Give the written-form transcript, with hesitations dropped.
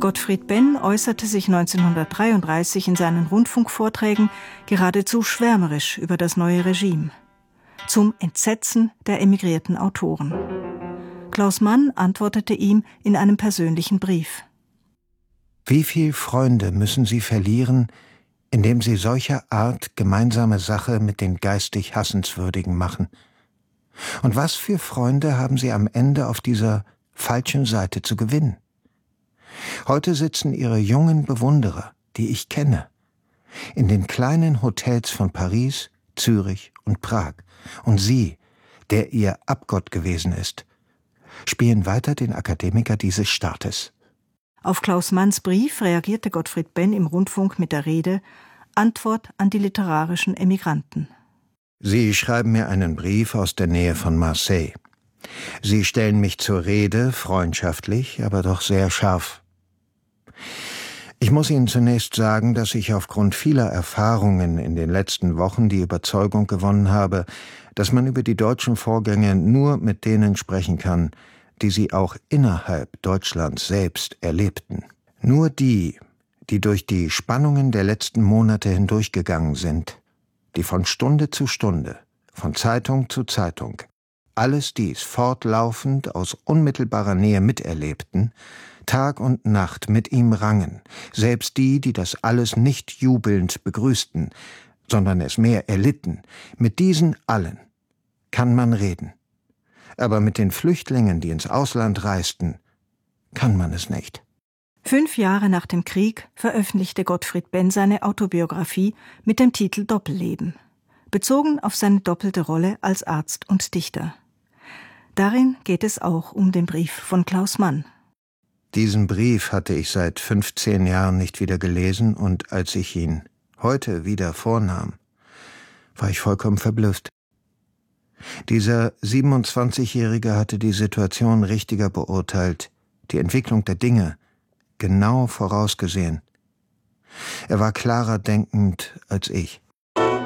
Gottfried Benn äußerte sich 1933 in seinen Rundfunkvorträgen geradezu schwärmerisch über das neue Regime. Zum Entsetzen der emigrierten Autoren. Klaus Mann antwortete ihm in einem persönlichen Brief. Wie viel Freunde müssen Sie verlieren, indem Sie solcher Art gemeinsame Sache mit den geistig Hassenswürdigen machen? Und was für Freunde haben Sie am Ende auf dieser falschen Seite zu gewinnen? Heute sitzen Ihre jungen Bewunderer, die ich kenne, in den kleinen Hotels von Paris, Zürich und Prag. Und Sie, der Ihr Abgott gewesen ist, spielen weiter den Akademiker dieses Staates. Auf Klaus Manns Brief reagierte Gottfried Benn im Rundfunk mit der Rede »Antwort an die literarischen Emigranten«. Sie schreiben mir einen Brief aus der Nähe von Marseille. Sie stellen mich zur Rede, freundschaftlich, aber doch sehr scharf. Ich muss Ihnen zunächst sagen, dass ich aufgrund vieler Erfahrungen in den letzten Wochen die Überzeugung gewonnen habe, dass man über die deutschen Vorgänge nur mit denen sprechen kann, die sie auch innerhalb Deutschlands selbst erlebten. Nur die, die durch die Spannungen der letzten Monate hindurchgegangen sind, die von Stunde zu Stunde, von Zeitung zu Zeitung, alles dies fortlaufend aus unmittelbarer Nähe miterlebten, Tag und Nacht mit ihm rangen, selbst die, die das alles nicht jubelnd begrüßten, sondern es mehr erlitten, mit diesen allen kann man reden. Aber mit den Flüchtlingen, die ins Ausland reisten, kann man es nicht. 5 Jahre nach dem Krieg veröffentlichte Gottfried Benn seine Autobiografie mit dem Titel Doppelleben, bezogen auf seine doppelte Rolle als Arzt und Dichter. Darin geht es auch um den Brief von Klaus Mann. Diesen Brief hatte ich seit 15 Jahren nicht wieder gelesen, und als ich ihn heute wieder vornahm, war ich vollkommen verblüfft. Dieser 27-Jährige hatte die Situation richtiger beurteilt, die Entwicklung der Dinge genau vorausgesehen. Er war klarer denkend als ich.